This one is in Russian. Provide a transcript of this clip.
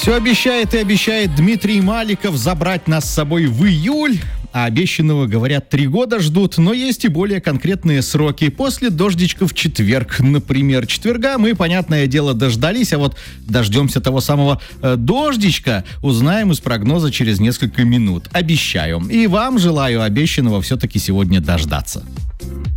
Все обещает и обещает Дмитрий Маликов забрать нас с собой в июль. А обещанного, говорят, 3 года ждут, но есть и более конкретные сроки. После дождичка в четверг, например. Четверга мы, понятное дело, дождались, а вот дождемся того самого дождичка узнаем из прогноза через несколько минут. Обещаю. И вам желаю обещанного все-таки сегодня дождаться.